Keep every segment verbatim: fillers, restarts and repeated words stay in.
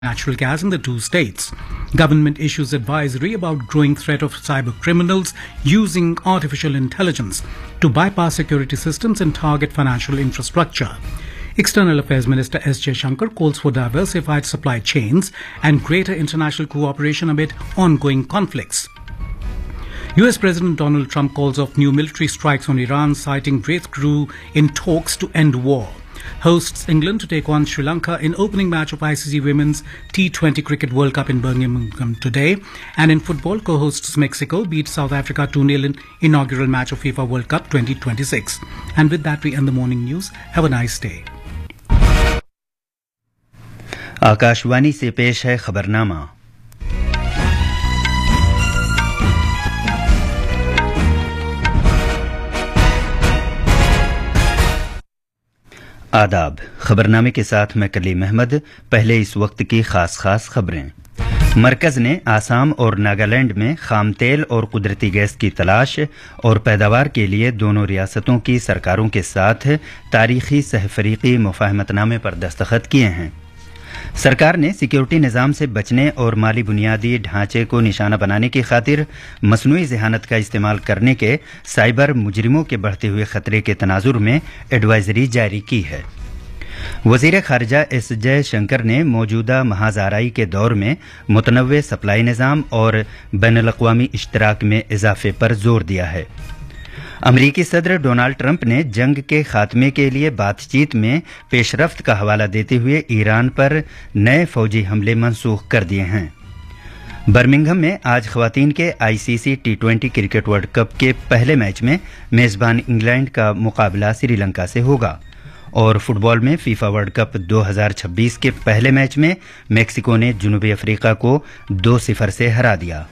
natural gas in the two states. Government issues advisory about growing threat of cyber criminals using artificial intelligence to bypass security systems and target financial infrastructure. External Affairs Minister S. Jaishankar calls for diversified supply chains and greater international cooperation amid ongoing conflicts. U S President Donald Trump calls off new military strikes on Iran, citing breakthrough in talks to end war. Hosts England to take on Sri Lanka in opening match of I C C Women's T twenty Cricket World Cup in Birmingham today. And in football, co-hosts Mexico beat South Africa two nil in inaugural match of FIFA World Cup twenty twenty-six. And with that, we end the morning news. Have a nice day. Akashvani से पेश है खबरनामा। आदाब। खबरनामे के साथ मैं कलीम अहमद। पहले इस वक्त की खास खास खबरें। मरकज ने आसाम और नागालैंड में खाम तेल और कुदरती गैस की तलाश और पैदावार के लिए दोनों रियासतों की सरकारों के साथ तारीखी सहफरीकी मुफाहमतनामे पर दस्तखत किए हैं। सरकार ने सिक्योरिटी निज़ाम से बचने और माली बुनियादी ढांचे को निशाना बनाने की खातिर मसनूई ज़हानत का इस्तेमाल करने के साइबर मुजरिमों के बढ़ते हुए खतरे के तनाजुर में एडवाइजरी जारी की है। वज़ीर ख़ारिजा एस जयशंकर ने मौजूदा महाज़ाराई के दौर में मुतनव्वे सप्लाई निज़ाम और बैनुल-अक़वामी इश्तराक में इजाफे पर जोर दिया है। अमरीकी सदर डोनाल्ड ट्रंप ने जंग के खात्मे के लिए बातचीत में पेशरफ्त का हवाला देते हुए ईरान पर नए फौजी हमले मनसूख कर दिए हैं। बर्मिंघम में आज ख़वातीन के ICC T twenty cricket world cup के पहले मैच में मेज़बान इंग्लैंड का मुकाबला श्रीलंका से होगा और फुटबॉल में फीफा वर्ल्ड कप दो हज़ार छब्बीस के पहले मैच में मेक्सिको ने जनूबी अफ्रीका को दो सिफर से हरा दिया।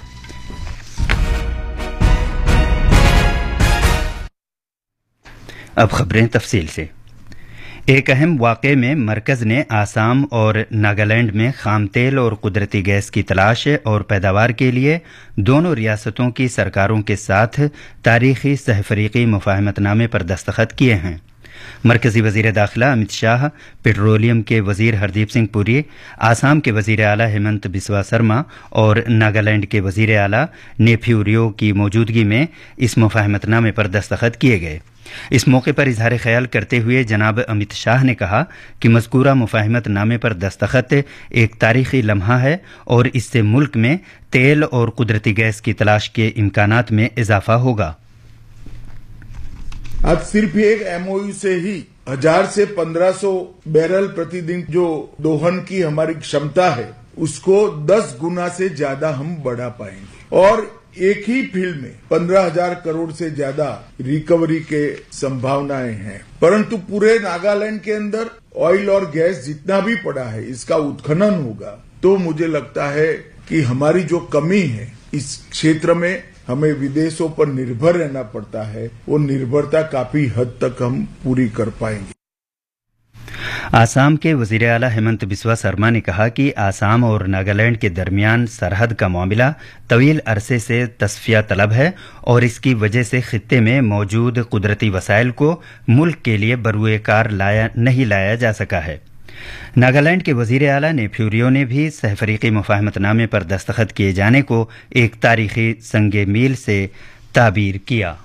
अब खबरें तफसील से। एक अहम वाक़े में मरकज़ ने आसाम और नागालैंड में खाम तेल और कुदरती गैस की तलाश और पैदावार के लिए दोनों रियासतों की सरकारों के साथ तारीखी सहफरीकी मुफाहमतनामे पर दस्तखत किए हैं। मरकज़ी वज़ीर दाखिला अमित शाह, पेट्रोलियम के वज़ीर हरदीप सिंह पुरी, आसाम के वज़ीर आला हेमंत बिस्वा शर्मा और नागालैंड के वज़ीर आला नेफ्यू रियो की मौजूदगी में इस मुफाहमतनामे पर दस्तखत किए गए। इस मौके पर इजहार ख्याल करते हुए जनाब अमित शाह ने कहा कि मज़कूरा मुफाहमतनामे पर दस्तखत एक तारीखी लम्हा है और इससे मुल्क में तेल और कुदरती गैस की तलाश के इम्कानात में इजाफा होगा। आज सिर्फ एक एमओयू से ही हजार से पंद्रह सौ बैरल प्रतिदिन जो दोहन की हमारी क्षमता है उसको दस गुना से ज्यादा हम बढ़ा पाएंगे और एक ही फील्ड में पंद्रह हजार करोड़ से ज्यादा रिकवरी के संभावनाएं हैं। परंतु पूरे नागालैंड के अंदर ऑयल और गैस जितना भी पड़ा है इसका उत्खनन होगा तो मुझे लगता है कि हमारी जो कमी है इस क्षेत्र में हमें विदेशों पर निर्भर रहना पड़ता है, वो निर्भरता काफी हद तक हम पूरी कर पाएंगे। आसाम के वज़ीर आला हेमंत बिस्वा शर्मा ने कहा कि आसाम और नागालैंड के दरमियान सरहद का मामला तवील अरसे से तस्फिया तलब है और इसकी वजह से खित्ते में मौजूद कुदरती वसाइल को मुल्क के लिए बरूए कार लाया नहीं लाया जा सका है। नागालैंड के वज़ीर आला नेफ्यू रियो ने भी सहफरीकी मुफाहमतनामे पर दस्तखत किए जाने को एक तारीखी संगे मील से ताबीर किया।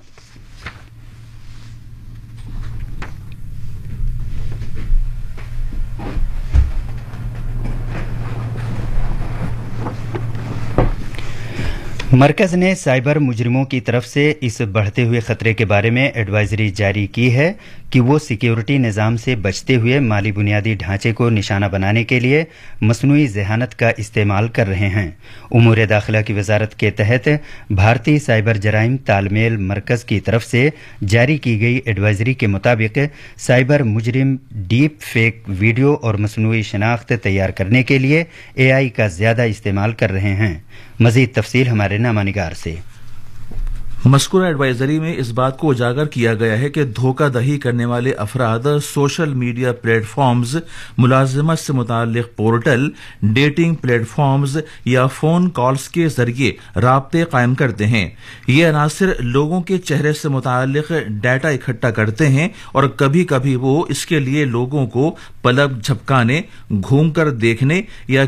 मरकज़ ने साइबर मुजरिमों की तरफ से इस बढ़ते हुए खतरे के बारे में एडवाइजरी जारी की है कि वो सिक्योरिटी निज़ाम से बचते हुए माली बुनियादी ढांचे को निशाना बनाने के लिए मसनूई ज़हानत का इस्तेमाल कर रहे हैं। उमूर दाखिला की वजारत के तहत भारतीय साइबर जराइम तालमेल मरकज़ की तरफ से जारी की गई एडवाइजरी के मुताबिक साइबर मुजरिम डीप फेक वीडियो और मसनूई शनाख्त तैयार करने के लिए ए आई का ज़्यादा इस्तेमाल कर रहे हैं। मज़ीद तफसील हमारे नामानिगार से। مذکورہ ایڈوائزری میں اس بات کو اجاگر کیا گیا ہے کہ دھوکہ دہی کرنے والے افراد سوشل میڈیا پلیٹ فارمز، ملازمت سے متعلق پورٹل، ڈیٹنگ پلیٹ فارمز یا فون کالز کے ذریعے رابطے قائم کرتے ہیں۔ یہ عناصر لوگوں کے چہرے سے متعلق ڈیٹا اکٹھا کرتے ہیں اور کبھی کبھی وہ اس کے لیے لوگوں کو پلک جھپکانے، گھوم کر دیکھنے یا